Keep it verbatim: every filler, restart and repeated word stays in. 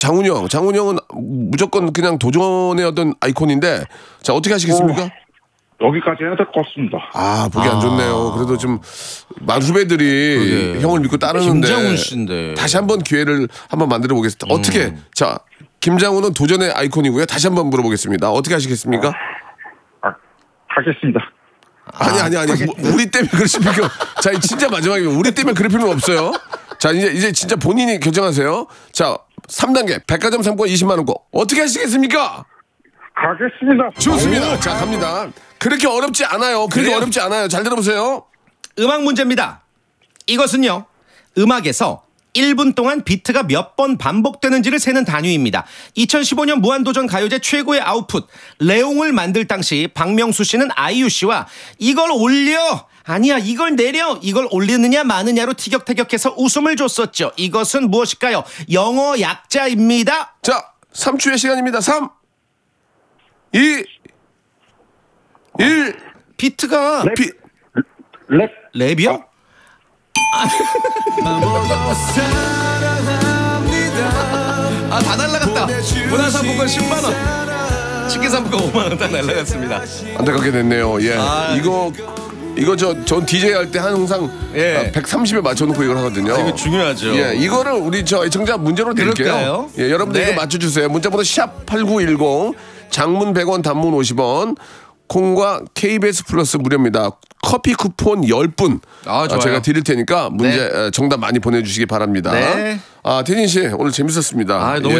장훈이 형, 장훈이 형은 무조건 그냥 도전의 어떤 아이콘인데, 자, 어떻게 하시겠습니까? 어, 여기까지 해야 될 것 같습니다. 아, 보기 안 아. 좋네요. 그래도 좀, 많은 후배들이 그게. 형을 믿고 따르는데. 김장훈 씨인데. 다시 한번 기회를 한번 만들어 보겠습니다. 음. 어떻게, 자, 김장훈은 도전의 아이콘이고요. 다시 한번 물어보겠습니다. 어떻게 하시겠습니까? 아, 하겠습니다. 아니, 아니, 아니. 뭐, 우리 때문에 그러십니까? 자, 진짜 마지막이면 우리 때문에 그럴 필요는 없어요. 자, 이제, 이제 진짜 본인이 결정하세요. 자, 삼 단계, 백화점 상권 이십만 원권. 어떻게 하시겠습니까? 가겠습니다. 좋습니다. 자, 갑니다. 그렇게 어렵지 않아요. 그렇게 그래요? 어렵지 않아요. 잘 들어보세요. 음악 문제입니다. 이것은요, 음악에서 일 분 동안 비트가 몇 번 반복되는지를 세는 단위입니다. 이천십오 년 무한도전 가요제 최고의 아웃풋 레옹을 만들 당시 박명수 씨는 아이유 씨와 이걸 올려, 아니야 이걸 내려, 이걸 올리느냐 마느냐로 티격태격해서 웃음을 줬었죠. 이것은 무엇일까요? 영어 약자입니다. 자, 삼 초의 시간입니다. 삼, 이, 일. 비트가 랩. 비, 랩. 랩이요? 아, 다 날라갔다. 문화상품권 십만 원, 치킨상품권 오만 원 다 날라갔습니다. 안타깝게 됐네요. 예. 아. 이거, 이거 저, 전 디제이 할 때 항상 예. 백삼십에 맞춰놓고 이걸 하거든요. 이거 중요하죠. 예, 이거를 우리 저 애청자 문제로 드릴게요. 그럴까요? 예, 여러분들 네. 이거 맞춰주세요. 문자번호 샵 팔구일공, 장문 백 원, 단문 오십 원, 콩과 케이비에스 플러스 무료입니다. 커피 쿠폰 십 분 아, 좋아요. 제가 드릴 테니까 문제 네. 에, 정답 많이 보내주시기 바랍니다. 네. 아, 태진 씨 오늘 재밌었습니다. 아, 너무